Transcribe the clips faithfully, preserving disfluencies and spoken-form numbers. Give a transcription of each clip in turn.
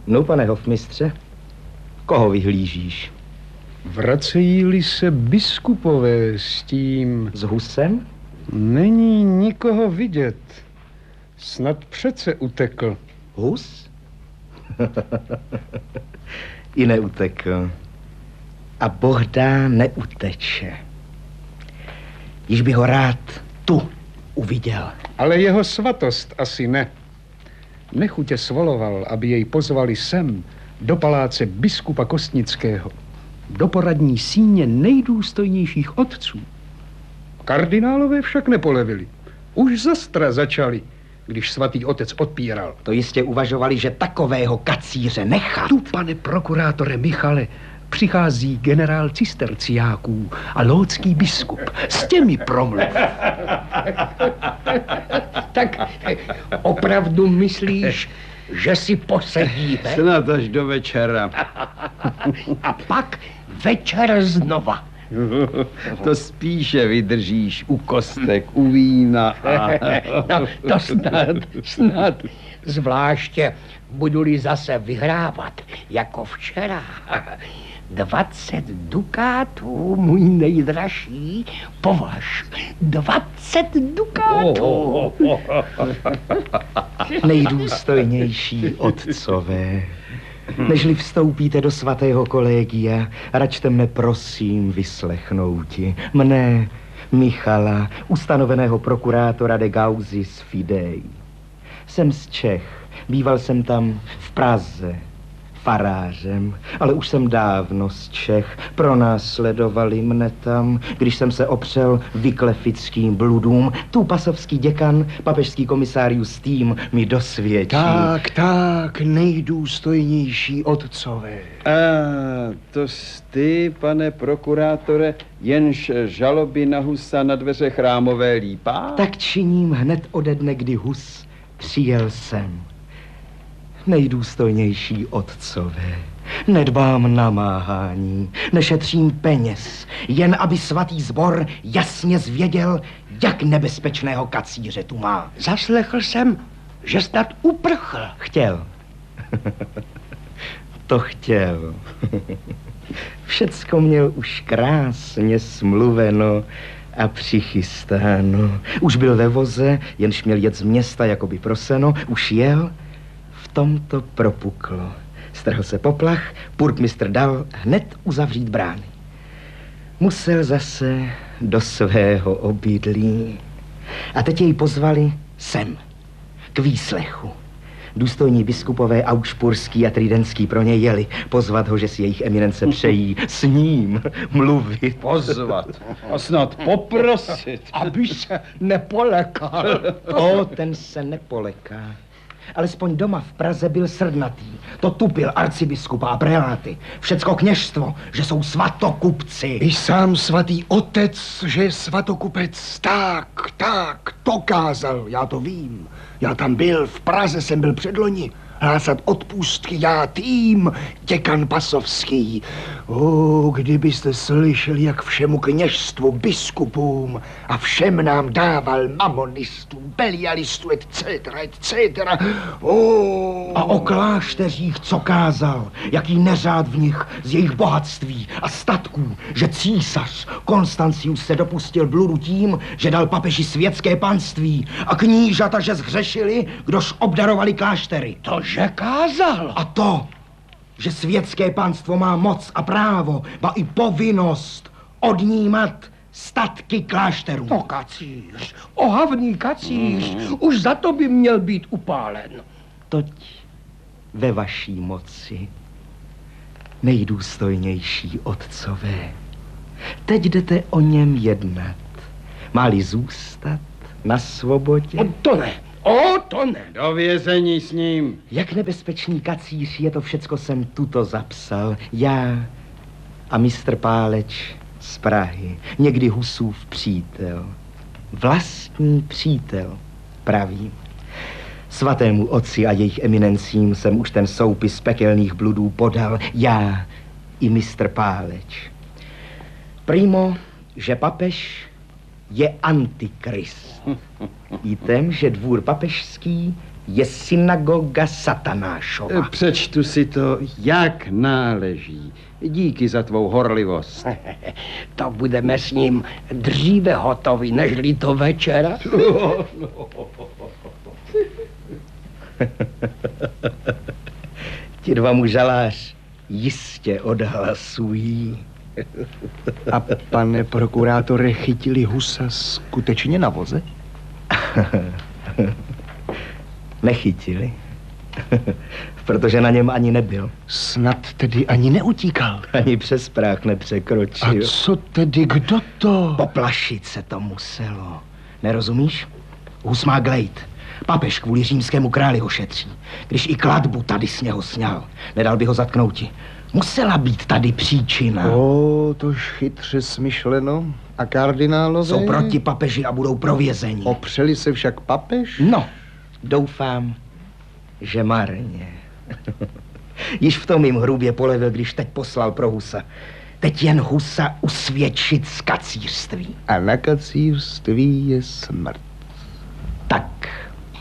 No, pane hofmistře, koho vyhlížíš? Vracejí-li se biskupové s tím... S Husem? Není nikoho vidět. Snad přece utekl. Hus? I neutekl. A Bohdá neuteče. Již by ho rád tu uviděl. Ale jeho svatost asi ne. Nechutě svoloval, aby jej pozvali sem, do paláce biskupa Kostnického, do poradní síně nejdůstojnějších otců. Kardinálové však nepolevili. Už zastra začali, když svatý otec odpíral. To jistě uvažovali, že takového kacíře nechat. Tu, pane prokurátore Michale, přichází generál cisterciáků a lódský biskup. S těmi promluv. Tak opravdu myslíš, že si posedíme? Snad až do večera. A pak večer znova. To spíše vydržíš u kostek, u vína. A... No, to snad, snad. Zvláště budu-li zase vyhrávat, jako včera. Dvacet dukátů, můj nejdražší, považ. Dvacet dukátů. Nejdůstojnější otcové. Nežli vstoupíte do svatého kolegia, račte mne prosím vyslechnouti. Mne, Michala, ustanoveného prokurátora de Gauzis Fidei. Jsem z Čech, býval jsem tam v Praze, farářem, ale už jsem dávno z Čech. Pronásledovali mne tam, když jsem se opřel vyklefickým bludům. Tu pasovský děkan, papežský komisárius tým mi dosvědčí. Tak, tak, nejdůstojnější otcové. A to jsi ty, pane prokurátore, jenž žaloby na Husa na dveře chrámové lípá? Tak činím hned ode dne, kdy Hus přijel sem. Nejdůstojnější otcové, nedbám na máhání, nešetřím peněz, jen aby svatý sbor jasně zvěděl, jak nebezpečného kacíře tu má. Zaslechl jsem, že snad uprchl. Chtěl. To chtěl. Všecko měl už krásně smluveno a přichystáno. Už byl ve voze, jenž měl jet z města jakoby pro seno, už jel. V tom to propuklo. Strhl se poplach, purkmistr dal hned uzavřít brány. Musel zase do svého obydlí. A teď jej pozvali sem, k výslechu. Důstojní biskupové aušpurský a tridentský pro něj jeli. Pozvat ho, že si jejich eminence přejí s ním mluvit. Pozvat a snad poprosit. Aby se nepolekal. O, ten se nepoleká. Alespoň doma v Praze byl srdnatý. To tupil arcibiskupa a preláty. Všecko kněžstvo, že jsou svatokupci. I sám svatý otec, že je svatokupec. Tak, tak, to kázal, já to vím. Já tam byl, v Praze jsem byl předloni. Hlásat odpustky já tým, děkan pasovský. O, kdybyste slyšeli, jak všemu kněžstvu, biskupům a všem nám dával mamonistů, belialistů, et cetera, et cetera. O. A o klášteřích, co kázal, jaký neřád v nich z jejich bohatství a statků, že císař Konstancius se dopustil bludu tím, že dal papeži světské panství a knížata, že zhřešili, kdož obdarovali kláštery. To že kázal. A to, že světské panstvo má moc a právo, ba i povinnost odnímat statky klášterů. To kacíř, ohavný kacíř, mm. už za to by měl být upálen. Toť ve vaší moci, nejdůstojnější otcové. Teď jdete o něm jednat. Má-li zůstat na svobodě? O to ne. O, to ne. Do vězení s ním. Jak nebezpečný kacíř je, to všecko jsem tuto zapsal. Já a mistr Páleč z Prahy, někdy Husův přítel. Vlastní přítel, pravím. Svatému otci a jejich eminencím jsem už ten soupis pekelných bludů podal. Já i mistr Páleč. Primo, že papež je antikrist. Vítem, že dvůr papežský je synagoga Satanášova. Přečtu si to, jak náleží. Díky za tvou horlivost. To budeme s ním dříve hotovi, nežli to večera. Ti dva mužalář jistě odhlasují. A pane prokurátore, chytili Husa skutečně na voze? Nechytili. Protože na něm ani nebyl. Snad tedy ani neutíkal. Ani přes práh nepřekročil. A co tedy, kdo to? Poplašit se to muselo. Nerozumíš? Hus má glejt. Papež kvůli římskému králi ho šetří. Když i klatbu tady s něho sňal, nedal by ho zatknouti. Musela být tady příčina. O, tož chytře smyšleno. A kardinálové? Jsou proti papeži a budou provězení. Opřeli se však papež? No, doufám, že marně. Již v tom jim hrubě polevil, když teď poslal pro Husa. Teď jen Husa usvědčit z kacířství. A na kacířství je smrt. Tak.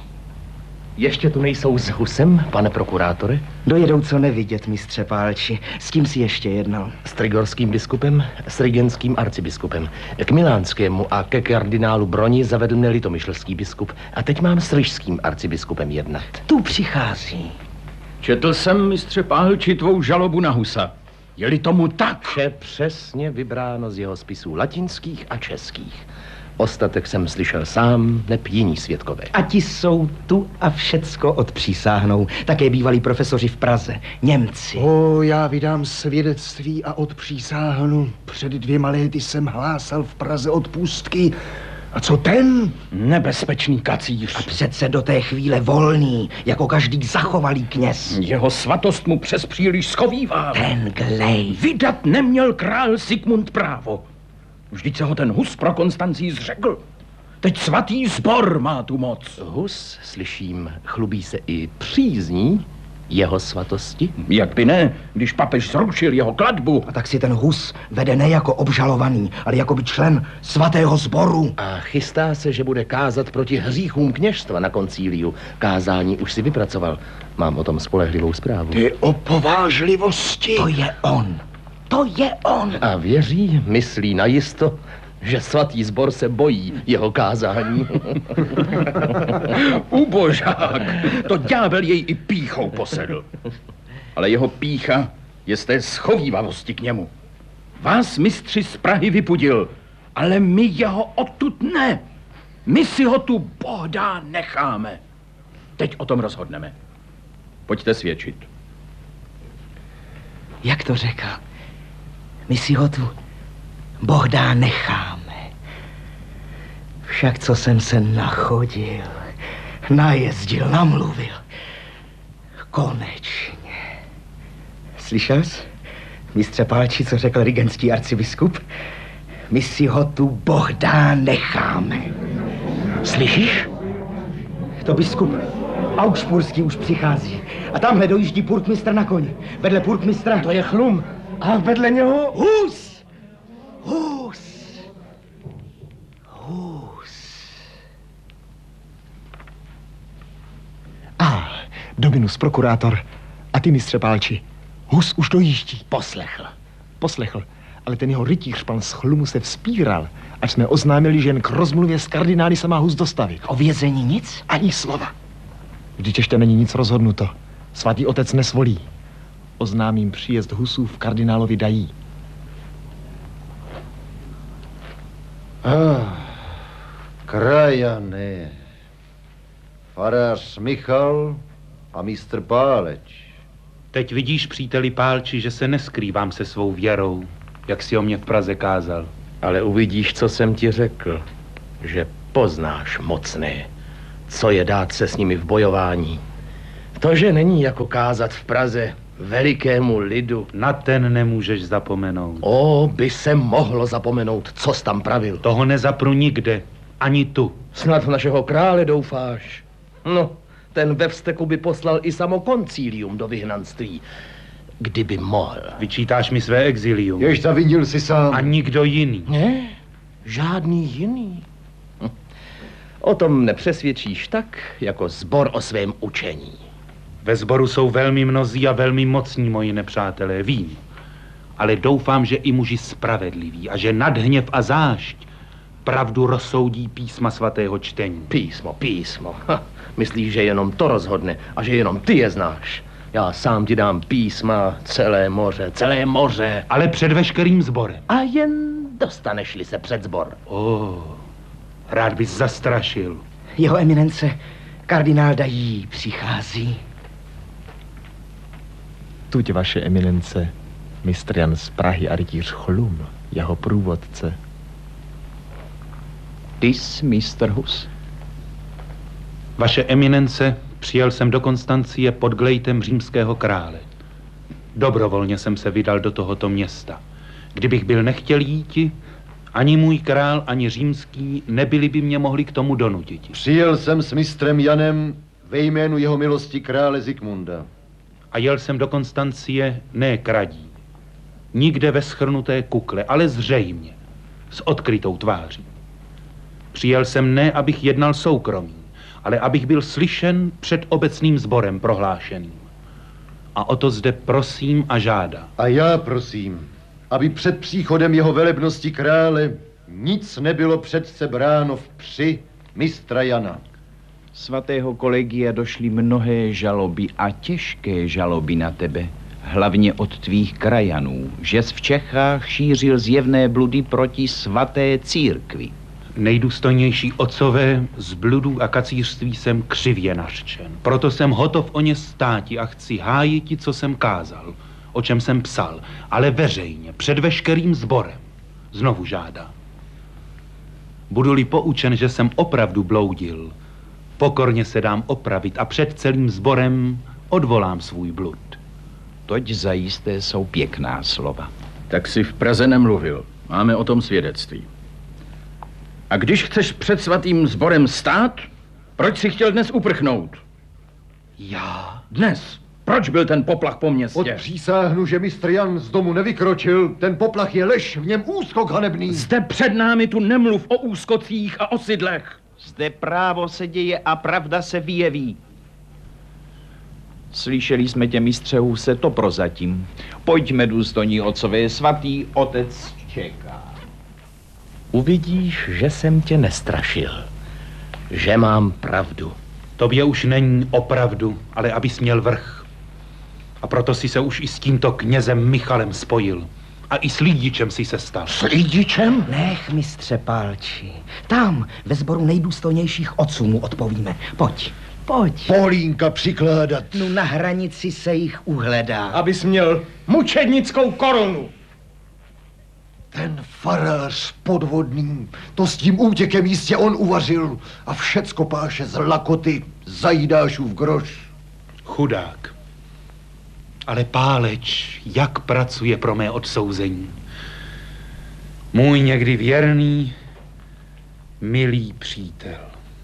Ještě tu nejsou s Husem, pane prokurátore? Dojedou co nevidět, mistře Pálči. S kým si ještě jednal? S trigorským biskupem, s rigenským arcibiskupem. K milánskému a ke kardinálu Broni zavedl mě litomyšlský biskup. A teď mám s ryšským arcibiskupem jednat. Tu přichází. Četl jsem, mistře Pálči, tvou žalobu na Husa. Je-li tomu tak? Vše přesně vybráno z jeho spisů latinských a českých. Ostatek jsem slyšel sám, neb jiní svědkové. A ti jsou tu a všecko odpřísáhnou. Také bývalí profesoři v Praze, Němci. O, já vydám svědectví a odpřísáhnu. Před dvěma léty jsem hlásal v Praze odpustky. A co ten? Nebezpečný kacíř. A přece do té chvíle volný, jako každý zachovalý kněz. Jeho svatost mu přes příliš schovívá. Ten glej. Vydat neměl král Zikmund právo. Vždyť se ho ten Hus pro Konstancii zřekl. Teď svatý sbor má tu moc. Hus, slyším, chlubí se i přízní jeho svatosti. Jak by ne, když papež zrušil jeho klatbu. A tak si ten Hus vede ne jako obžalovaný, ale jako by člen svatého sboru. A chystá se, že bude kázat proti hříchům kněžstva na koncíliu. Kázání už si vypracoval. Mám o tom spolehlivou zprávu. Ty o povážlivosti. To je on. To je on. A věří, myslí najisto, že svatý sbor se bojí jeho kázání. Ubožák, to ďábel jej i pýchou posedl. Ale jeho pýcha je z té schovívavosti k němu. Vás, mistři, z Prahy vypudil, ale my jeho odtud ne. My si ho tu bohdá necháme. Teď o tom rozhodneme. Pojďte svědčit. Jak to řekl? My si ho tu bohdá necháme. Však co jsem se nachodil, najezdil, namluvil. Konečně. Slyšel jsi, mistře Pálči, co řekl rigenský arcibiskup? My si ho tu bohdá necháme. Slyšíš? To biskup Augsburský už přichází. A tamhle dojíždí purkmistr na koni. Vedle purkmistra to je Chlum. A vedle něho Hus. Hus. Hus. A, Dominus prokurátor. A ty, mistře Pálči, Hus už dojíždí. Poslechl. Poslechl, ale ten jeho rytíř, pan z Chlumu, se vzpíral, až jsme oznámili, že jen k rozmluvě s kardinály se má Hus dostavit. O vězení nic? Ani slova. Vždyť ještě není nic rozhodnuto. Svatý otec nesvolí. Oznámím příjezd Husů v kardinálovi dají. Ah, krajané. Farář Michal a mistr Páleč. Teď vidíš, příteli Pálči, že se neskrývám se svou věrou, jak si o mě v Praze kázal. Ale uvidíš, co jsem ti řekl, že poznáš mocné, co je dát se s nimi v bojování. To, že není jako kázat v Praze velikému lidu. Na ten nemůžeš zapomenout. O, by se mohlo zapomenout, co jsi tam pravil. Toho nezapru nikde, ani tu. Snad v našeho krále doufáš. No, ten ve vzteku by poslal i samo koncílium do vyhnanství, kdyby mohl. Vyčítáš mi své exilium. Jež zavinil si sám. A nikdo jiný. Ne, žádný jiný. Hm. O tom nepřesvědčíš tak, jako sbor o svém učení. Ve sboru jsou velmi mnozí a velmi mocní moji nepřátelé, vím. Ale doufám, že i muži spravedliví a že nad hněv a zášť pravdu rozsoudí písma svatého čtení. Písmo, písmo. Ha, myslíš, že jenom to rozhodne a že jenom ty je znáš. Já sám ti dám písma, celé moře, celé moře. Ale před veškerým sborem. A jen dostaneš-li se před sbor. Oh, rád bys zastrašil. Jeho eminence, kardinál Dají, přichází. Tuď vaše eminence, mistr Jan z Prahy a rytíř Chlum, jeho průvodce. Tys, mistr Hus. Vaše eminence, přijel jsem do Konstancie pod glejtem římského krále. Dobrovolně jsem se vydal do tohoto města. Kdybych byl nechtěl jíti, ani můj král, ani římský nebyli by mě mohli k tomu donutit. Přijel jsem s mistrem Janem ve jménu jeho milosti krále Zikmunda. A jel jsem do Konstancie ne kradí. Nikde ve schrnuté kukle, ale zřejmě, s odkrytou tváří. Přijel jsem ne, abych jednal soukromí, ale abych byl slyšen před obecným sborem prohlášeným. A o to zde prosím a žádám. A já prosím, aby před příchodem jeho velebnosti krále nic nebylo předce bráno v při mistra Jana. Svatého kolegia došly mnohé žaloby a těžké žaloby na tebe, hlavně od tvých krajanů, že jsi v Čechách šířil zjevné bludy proti svaté církvi. Nejdůstojnější otcové, z bludů a kacířství jsem křivě nařčen. Proto jsem hotov o ně státi a chci hájiti, co jsem kázal, o čem jsem psal, ale veřejně, před veškerým sborem. Znovu žádám. Budu-li poučen, že jsem opravdu bloudil, pokorně se dám opravit a před celým sborem odvolám svůj blud. Toť zajisté jsou pěkná slova. Tak si v Praze nemluvil. Máme o tom svědectví. A když chceš před svatým sborem stát, proč si chtěl dnes uprchnout? Já? Dnes? Proč byl ten poplach po městě? Odpřísáhnu, že mistr Jan z domu nevykročil. Ten poplach je lež, v něm úskok hanebný. Zde před námi tu nemluv o úskocích a osidlech. Zde právo se děje a pravda se vyjeví. Slyšeli jsme tě, mistře Huse, to prozatím. Pojďme, důstojní otcové, svatý otec čeká. Uvidíš, že jsem tě nestrašil, že mám pravdu. Tobě už není opravdu, ale abys měl vrch. A proto si se už i s tímto knězem Michalem spojil. A i s Lídičem si se stal. S Lídičem? Nech, mistře Pálči. Tam, ve sboru nejdůstojnějších otců mu odpovíme. Pojď, pojď. Polínka přikládat. No na hranici se jich uhledá. Abys měl mučednickou korunu. Ten farář podvodný, to s tím útěkem jistě on uvařil a všecko páše z lakoty, zajídášův groš. Chudák. Ale Páleč, jak pracuje pro mé odsouzení. Můj někdy věrný, milý přítel.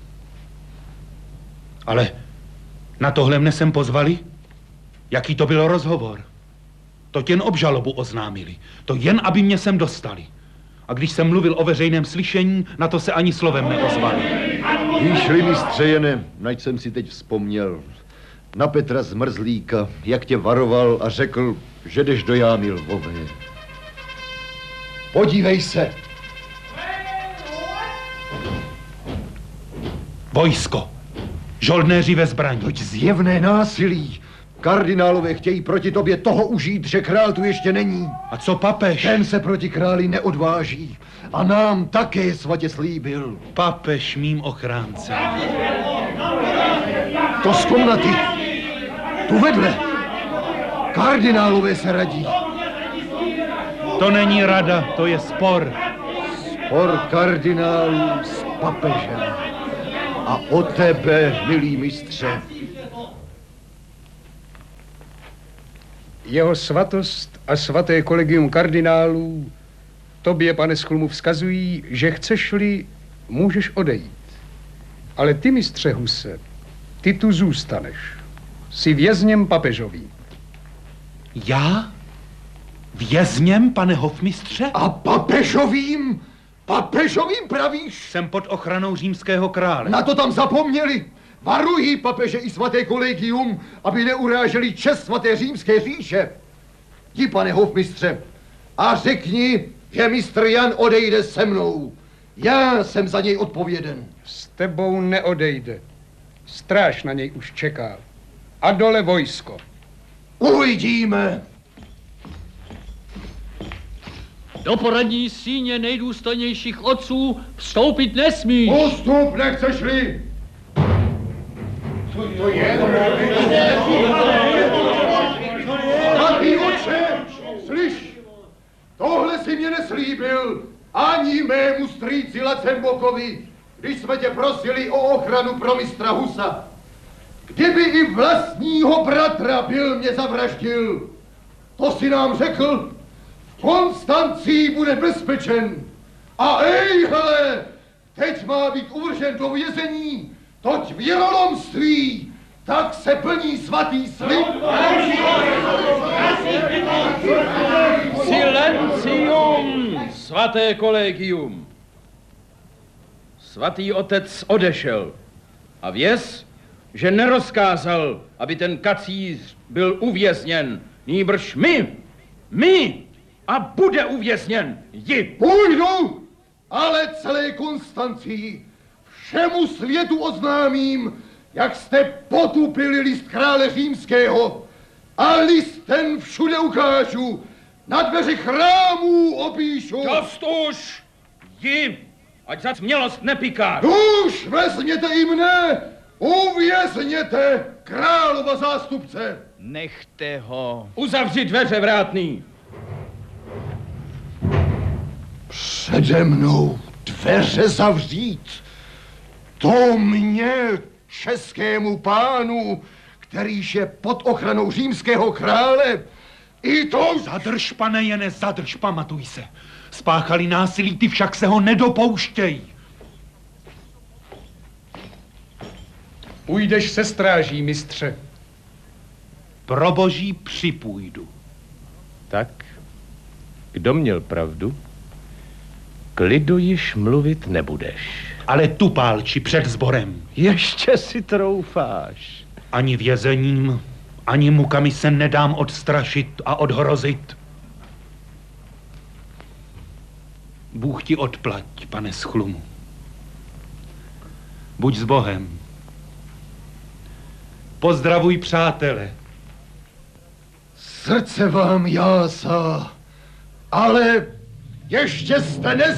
Ale na tohle mne sem pozvali? Jaký to byl rozhovor? To jen obžalobu oznámili. To jen, aby mě sem dostali. A když jsem mluvil o veřejném slyšení, na to se ani slovem neozvali. Víš-li, mistře Jene, nač jsem si teď vzpomněl. Na Petra Zmrzlíka, jak tě varoval a řekl, že jdeš do jámy lvové. Podívej se. Vojsko. Žoldnéři ve zbraní. Toť zjevné násilí. Kardinálové chtějí proti tobě toho užít, že král tu ještě není. A co papež? Ten se proti králi neodváží. A nám také svatě slíbil. Papež mým ochráncem. To z komnaty. Tu vedle. Kardinálové se radí. To není rada, to je spor. Spor kardinálů s papežem. A o tebe, milý mistře. Jeho svatost a svaté kolegium kardinálů tobě, pane z Chlumu, vzkazují, že chceš-li, můžeš odejít. Ale ty, mistře Huse, ty tu zůstaneš. Jsi vězněm papežovým. Já? Vězněm, pane hofmistře? A papežovým? Papežovým pravíš? Jsem pod ochranou římského krále. Na to tam zapomněli. Varují papeže i svaté kolegium, aby neuráželi čest svaté římské říše. Jdi, pane hofmistře, a řekni, že mistr Jan odejde se mnou. Já jsem za něj odpověden. S tebou neodejde. Stráž na něj už čeká. A dole vojsko. Uvidíme. Do poradní síně nejdůstojnějších otců vstoupit nesmíš. Postup, nechceš-li. Co to je? Svatý otče, slyš, tohle si mě neslíbil ani mému strýci Lacembokovi, když jsme tě prosili o ochranu pro mistra Husa. Kdyby i vlastního bratra byl mě zavraždil, to si nám řekl, v Konstancii bude bezpečen. A ej, hele, teď má být uvržen do vězení, toť věrolomství, tak se plní svatý slib. Silencium, svaté kolegium. Svatý otec odešel a věz, že nerozkázal, aby ten kacíř byl uvězněn, nýbrž my, my, a bude uvězněn, jdi. Půjdu, ale celé Konstancii, všemu světu oznámím, jak jste potupili list krále římského a list ten všude ukážu, na dveři chrámů opíšu. Dost už, jdi, ať za smělost nepiká. Už vezměte i mne, uvězněte králova zástupce. Nechte ho. Uzavři dveře, vrátný. Přede mnou dveře zavřít. To mě, českému pánu, kterýž je pod ochranou římského krále, i to... Zadrž, pane Jene, zadrž, pamatuj se. Spáchali násilí, ty však se ho nedopouštěj. Půjdeš se stráží, mistře. Pro boží připůjdu. Tak, kdo měl pravdu? Klidu již mluvit nebudeš. Ale tu pálči před sborem. Ještě si troufáš. Ani vězením, ani mukami se nedám odstrašit a odhrozit. Bůh ti odplať, pane Schlumu. Buď s Bohem. Pozdravuj, přátele. Srdce vám jásá, ale ještě jste nez...